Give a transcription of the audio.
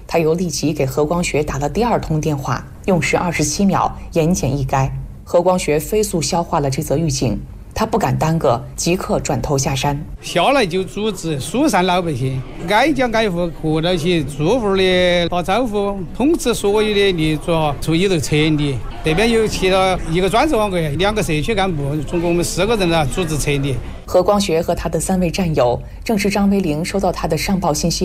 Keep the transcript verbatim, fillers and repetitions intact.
他又立即给何光学打了第二通电话，用时二十七秒，言简意赅。何光学飞速消化了这则预警，他不敢耽搁，即刻转头下山。 下来就组织疏散老百姓，挨家挨户合到起，住户的打招呼，通知所有的立足处里头撤离。这边有起了一个专职网格，两个社区干部，总共我们四个人了，组织撤离。 何光学和他的三位战友，正是张维龄收到他的上报信息